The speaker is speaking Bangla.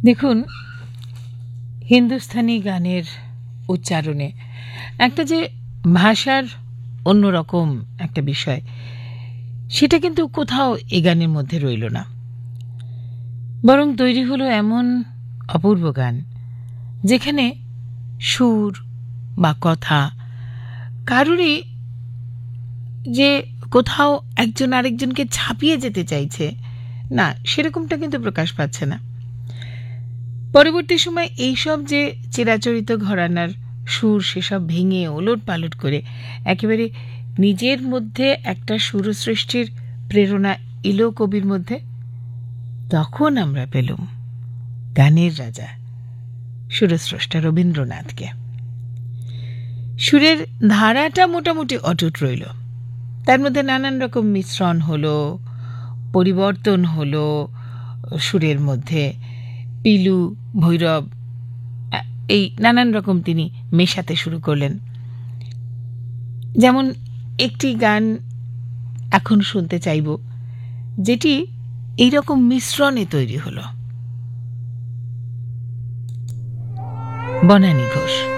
দেখুন, হিন্দুস্থানি গানের উচ্চারণে একটা যে ভাষার অন্যরকম একটা বিষয়, সেটা কিন্তু কোথাও এ গানের মধ্যে রইল না। বরং তৈরি হলো এমন অপূর্ব গান যেখানে সুর বা কথা কারুরই যে কোথাও একজন আরেকজনকে ছাপিয়ে যেতে চাইছে না, সেরকমটা কিন্তু প্রকাশ পাচ্ছে না। পরবর্তী সময় এইসব যে চিরাচরিত ঘরানার সুর, সেসব ভেঙে ওলট পালট করে একেবারে নিজের মধ্যে একটা সুর সৃষ্টির প্রেরণা এলো কবির মধ্যে। তখন আমরা পেলুম গানের রাজা সুরস্রষ্টা রবীন্দ্রনাথকে। সুরের ধারাটা মোটামুটি অটুট রইল, তার মধ্যে নানান রকম মিশ্রণ হলো, পরিবর্তন হলো সুরের মধ্যে। পিলু, ভৈরব, এই নানান রকম তিনি মেশাতে শুরু করলেন। যেমন একটি গান এখন শুনতে চাইব যেটি এইরকম মিশ্রণে তৈরি হলো, বনানী ঘোষ।